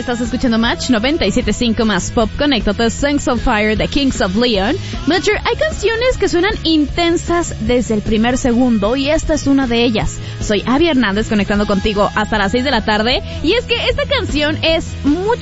Estás escuchando Match 97.5 más Pop. Conéctate, Songs of Fire de Kings of Leon. Matcher, hay canciones que suenan intensas desde el primer segundo y esta es una de ellas. Soy Abby Hernández conectando contigo hasta las 6 de la tarde y es que esta canción es mucho